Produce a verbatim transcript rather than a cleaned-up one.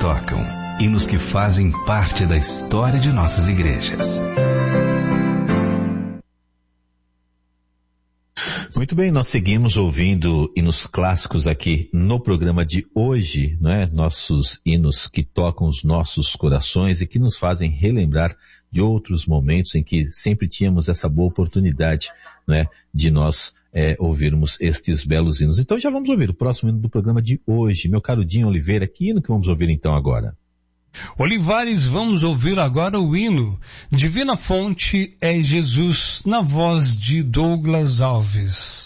tocam, hinos que fazem parte da história de nossas igrejas. Muito bem, nós seguimos ouvindo hinos clássicos aqui no programa de hoje, né? Nossos hinos que tocam os nossos corações e que nos fazem relembrar de outros momentos em que sempre tínhamos essa boa oportunidade, né? De nós é, ouvirmos estes belos hinos. Então já vamos ouvir o próximo hino do programa de hoje. Meu caro Dinho Oliveira, que hino que vamos ouvir então agora? Olivares, vamos ouvir agora o hino Divina Fonte é Jesus, na voz de Douglas Alves.